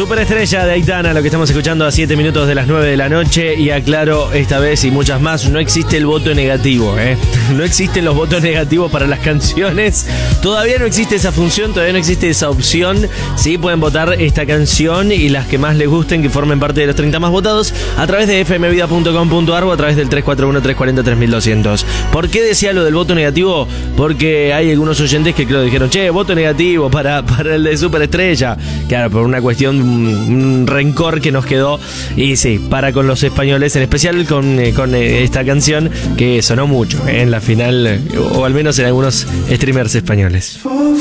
Superestrella de Aitana, lo que estamos escuchando a 7 minutos de las 9 de la noche. Y aclaro esta vez y muchas más, no existe el voto negativo, No existen los votos negativos para las canciones. Todavía no existe esa función, todavía no existe esa opción. Sí, pueden votar esta canción y las que más les gusten, que formen parte de los 30 más votados, a través de fmvida.com.ar o a través del 341-340-3200. ¿Por qué decía lo del voto negativo? Porque hay algunos oyentes que creo dijeron, che, voto negativo para el de Superestrella. Claro, por una cuestión, un rencor que nos quedó. Y sí, para con los españoles, en especial con esta canción que sonó mucho en la final, o al menos en algunos streamers españoles.